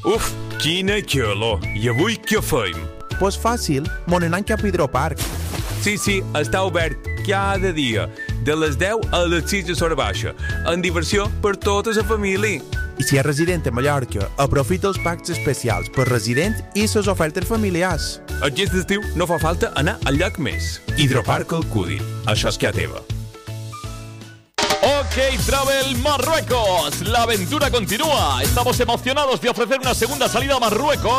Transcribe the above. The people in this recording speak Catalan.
Uf, quina calor. I avui què feim? Pues fàcil, mon anant cap a Hidroparc. Sí, està obert cada dia, de les 10 a les 6 de l'hora baixa, en diversió per tota la família. I si és resident a Mallorca, aprofita els packs especials per resident i les ofertes familiars. Aquest estiu no fa falta anar al llac més. Hidroparc Alcúdia. Això és que a teva. OK Travel Marruecos. La aventura continúa. Estamos emocionados de ofrecer una segunda salida a Marruecos.